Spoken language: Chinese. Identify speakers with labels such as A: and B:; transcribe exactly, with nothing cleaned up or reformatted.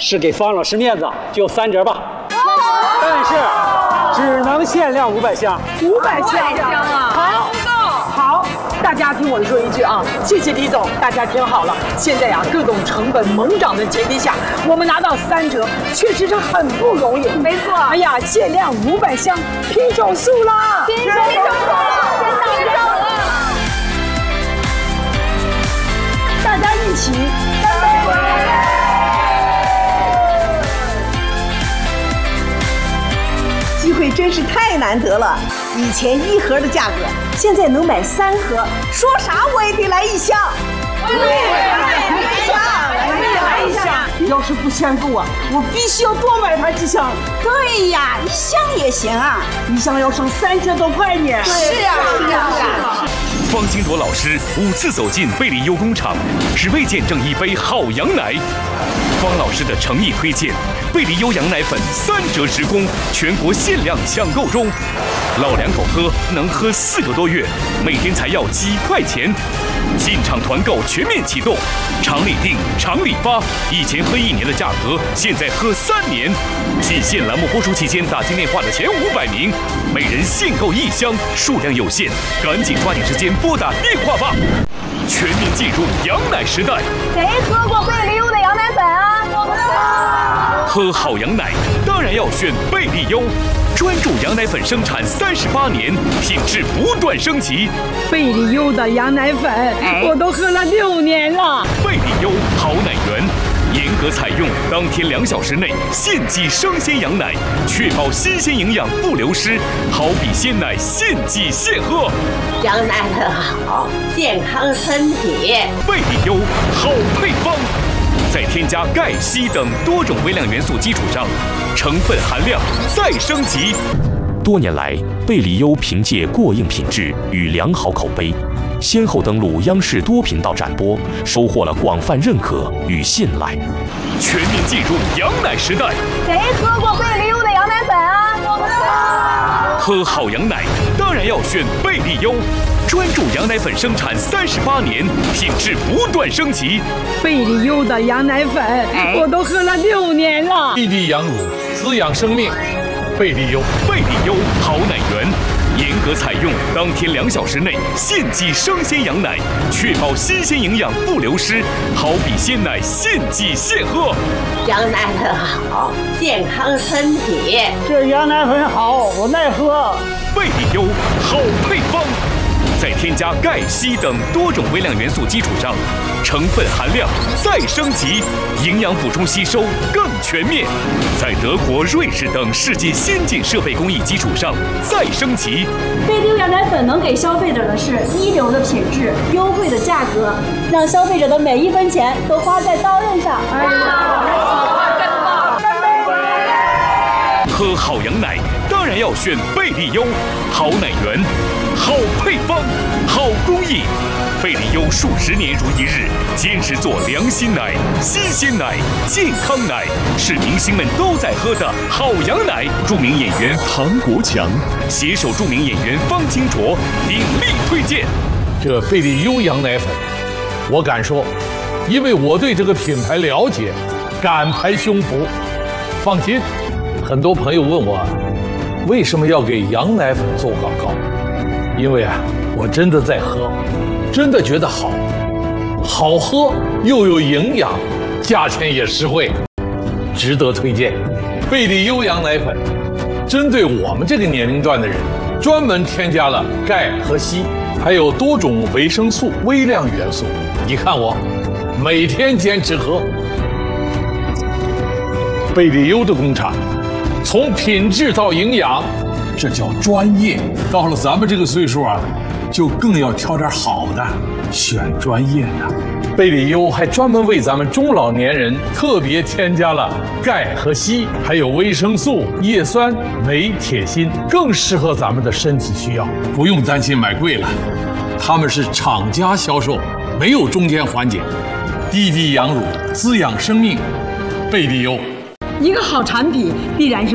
A: 是给方老师面子，就三折吧。但是只能限量五百箱。
B: 五百箱啊！好，好，大家听我说一句啊，谢谢李总，大家听好了，现在呀、啊，各种成本猛涨的前提下，我们拿到三折，确实是很不容易。
C: 没错。
B: 哎呀，限量五百箱，拼手速啦！
C: 拼手速，拼手速！
B: 大家一起干杯！
D: 机会真是太难得了，以前一盒的价格，现在能买三盒，说啥我也得来一箱。对，来一箱，来一箱。
B: 要是不嫌够啊，我必须要多买它几箱。
D: 对呀，一箱也行啊，
B: 一箱要省三千多块呢。
D: 是呀，是呀，是呀。
E: 方金铎老师五次走进贝利优工厂，只为见证一杯好羊奶。方老师的诚意推荐，贝利优羊奶粉三折直供，全国限量抢购中。老两口喝能喝四个多月，每天才要几块钱。进场团购全面启动，厂里订，厂里发。以前喝一年的价格，现在喝三年。仅限栏目播出期间打进电话的前五百名，每人限购一箱，数量有限，赶紧抓紧时间拨打电话吧！全面进入羊奶时代。
C: 谁喝过贝利优的羊奶粉啊？我们
E: 喝好羊奶当然要选贝利优，专注羊奶粉生产三十八年，品质不断升级。
B: 贝利优的羊奶粉，我都喝了六年了。
E: 贝利优好奶源，严格采用当天两小时内现挤生鲜羊奶，确保新鲜营养不流失，好比鲜奶现挤现喝。
F: 羊奶粉好，健康身体。
E: 贝利优好配方。在添加钙、硒等多种微量元素基础上，成分含量再升级。多年来，贝利优凭借过硬品质与良好口碑，先后登陆央视多频道展播，收获了广泛认可与信赖。全面进入羊奶时代。
C: 谁喝过贝利优的羊奶粉啊？我们
E: 喝好羊奶当然要选贝利优。专注羊奶粉生产三十八年，品质不断升级。
B: 贝利优的羊奶粉，我都喝了六年了。
G: 滴滴羊乳，滋养生命。贝利优，
E: 贝利优好奶源，严格采用当天两小时内现挤生鲜羊奶，确保新鲜营养不流失，好比鲜奶现挤现喝。
F: 羊奶粉好，健康身体。
A: 这羊奶粉好，我耐喝。
E: 贝利优好配方。在添加钙、硒等多种微量元素基础上，成分含量再升级，营养补充吸收更全面。在德国、瑞士等世界先进设备工艺基础上再升级。
H: 贝利优羊奶粉能给消费者的是一流的品质、优惠的价格，让消费者的每一分钱都花在刀刃上。哎呀，
E: 喝好羊奶当然要选贝利优，好奶源。好配方，好工艺，贝利优数十年如一日，坚持做良心奶、新鲜奶、健康奶，是明星们都在喝的好羊奶。著名演员唐国强携手著名演员方清卓鼎力推荐
G: 这贝利优羊奶粉。我敢说，因为我对这个品牌了解，敢拍胸脯。放心，很多朋友问我，为什么要给羊奶粉做广告？因为啊，我真的在喝，真的觉得好，好喝又有营养，价钱也实惠，值得推荐。贝利优羊奶粉，针对我们这个年龄段的人，专门添加了钙和硒，还有多种维生素、微量元素。你看我，每天坚持喝。贝利优的工厂，从品质到营养。这叫专业。到了咱们这个岁数啊，就更要挑点好的，选专业的。贝利优还专门为咱们中老年人特别添加了钙和硒，还有维生素、叶酸、镁、铁、锌，更适合咱们的身体需要，不用担心买贵了。他们是厂家销售，没有中间环节。滴滴羊乳，滋养生命。贝利优，
B: 一个好产品必然是